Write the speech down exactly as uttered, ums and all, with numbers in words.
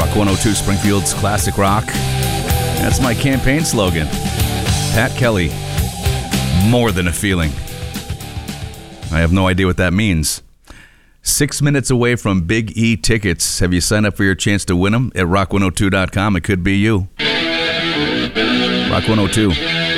Rock one oh two, Springfield's classic rock. That's my campaign slogan. Pat Kelly, more than a feeling. I have no idea what that means. Six minutes away from Big E tickets. Have you signed up for your chance to win them at rock one oh two dot com? It could be you. Rock one oh two.